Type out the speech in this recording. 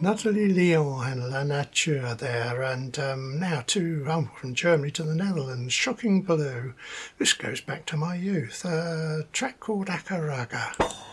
Nathalie Lyon and La Nature there, and now from Germany to the Netherlands, Shocking Blue. This goes back to my youth. A track called Akaraga.